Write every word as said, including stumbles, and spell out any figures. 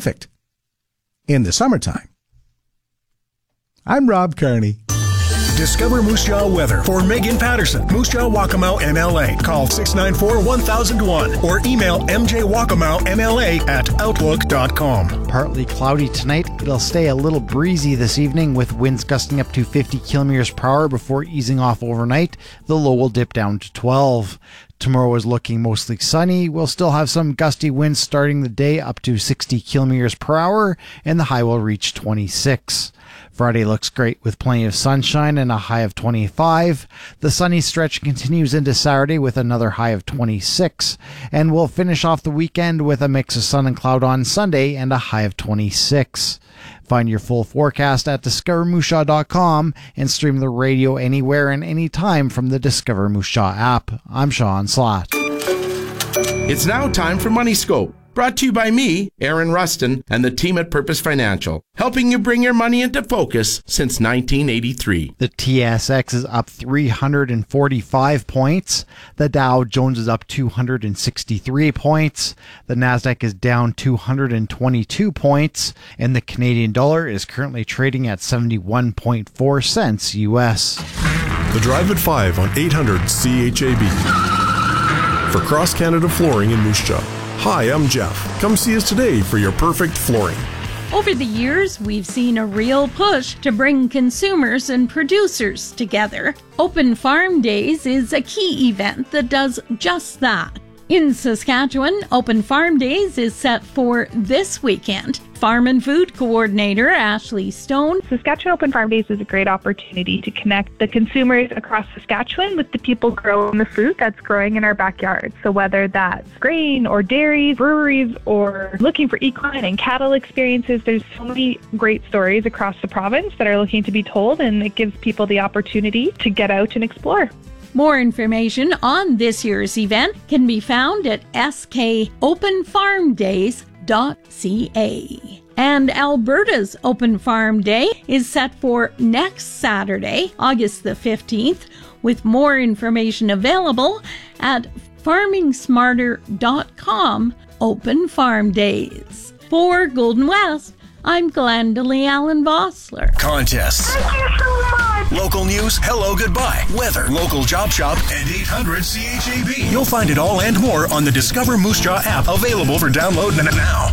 perfect in the summertime. I'm Rob Kearney. Discover Moose Jaw weather for Megan Patterson, Moose Jaw Waccamaw M L A. Call six nine four, one thousand one or email m j waccamaw m l a at outlook dot com. Partly cloudy tonight. It'll stay a little breezy this evening with winds gusting up to fifty kilometers per hour before easing off overnight. The low will dip down to twelve. Tomorrow is looking mostly sunny. We'll still have some gusty winds starting the day up to sixty kilometers per hour, and the high will reach twenty-six. Friday looks great with plenty of sunshine and a high of twenty-five. The sunny stretch continues into Saturday with another high of twenty-six. And we'll finish off the weekend with a mix of sun and cloud on Sunday and a high of twenty-six. Find your full forecast at discover moose jaw dot com and stream the radio anywhere and anytime from the Discover Moose Jaw app. I'm Sean Slott. It's now time for Money Scope. Brought to you by me, Aaron Rustin, and the team at Purpose Financial, helping you bring your money into focus since nineteen eighty-three. The T S X is up three hundred forty-five points. The Dow Jones is up two hundred sixty-three points. The Nasdaq is down two hundred twenty-two points. And the Canadian dollar is currently trading at seventy-one point four cents U S. The Drive at five on eight hundred C H A B. For Cross Canada Flooring in Moose Jaw. Hi, I'm Jeff. Come see us today for your perfect flooring. Over the years, we've seen a real push to bring consumers and producers together. Open Farm Days is a key event that does just that. In Saskatchewan, Open Farm Days is set for this weekend. Farm and Food Coordinator Ashley Stone. Saskatchewan Open Farm Days is a great opportunity to connect the consumers across Saskatchewan with the people growing the food that's growing in our backyard. So whether that's grain or dairy, breweries, or looking for equine and cattle experiences, there's so many great stories across the province that are looking to be told, and it gives people the opportunity to get out and explore. More information on this year's event can be found at s k open farm days dot c a. And Alberta's Open Farm Day is set for next Saturday, August the fifteenth, with more information available at farming smarter dot com Open Farm Days. For Golden West, I'm Glendalee Allen Vossler. Contests. Thank you so much. Local news, hello, goodbye, weather, local job shop, and eight hundred C H A B. You'll find it all and more on the Discover Moose Jaw app, available for download now.